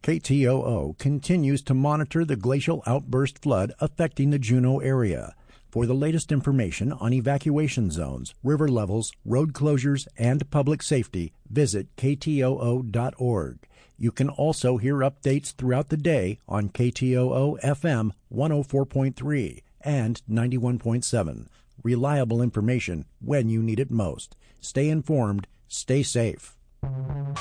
KTOO continues to monitor the glacial outburst flood affecting the Juneau area. For the latest information on evacuation zones, river levels, road closures, and public safety, visit ktoo.org. You can also hear updates throughout the day on KTOO FM 104.3 and 91.7. Reliable information when you need it most. Stay informed, stay safe.